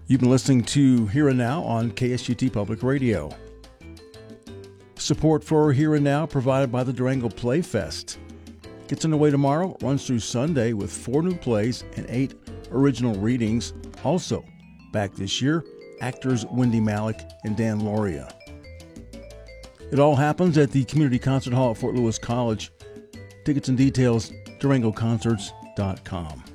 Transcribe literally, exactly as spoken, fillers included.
You've been listening to Here and Now on K S U T Public Radio. Support for Here and Now provided by the Durango Play Fest. Gets underway tomorrow, runs through Sunday with four new plays and eight original readings. Also, back this year, actors Wendy Malick and Dan Loria. It all happens at the Community Concert Hall at Fort Lewis College. Tickets and details, durango concerts dot com.